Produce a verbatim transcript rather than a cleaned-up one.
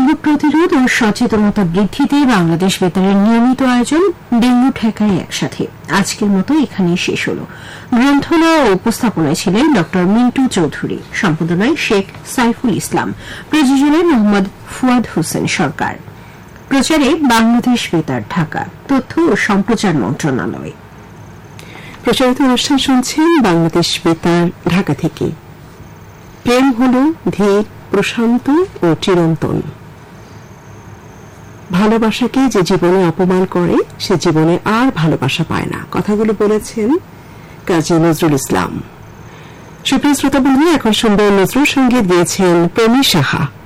Dengue প্রতিরোধ ও সচেতনতা বৃদ্ধিতে বাংলাদেশ বেতারের নিয়মিত আয়োজন ডেঙ্গু ঠেকায় একসাথে আজকের মতো এখানেই শেষ হল। গ্রন্থনা ও উপস্থাপনায় ছিলেন ড মিন্টু চৌধুরী, সম্পাদনায় শেখ সাইফুল ইসলাম, প্রযোজনায় মোহাম্মদ ফুয়াদ হোসেন সরকার, প্রচারে বাংলাদেশ বেতার ঢাকা, তথ্য ও সম্প্রচার মন্ত্রণালয়। প্রচারিত অনুষ্ঠান শুনছেন বাংলাদেশ বেতার ঢাকা থেকে। প্রেম হল ধীর, প্রশান্ত ও চিরন্তন। ভালোবাসাকে যে জীবনে অপমান করে সে জীবনে আর ভালোবাসা পায় না। কথাগুলো বলেছেন কাজী নজরুল ইসলাম। সুপ্রিয় শ্রোতা বন্ধু, এখন শুনবেন নজরুল সঙ্গীত গেয়েছেন প্রমি সাহা।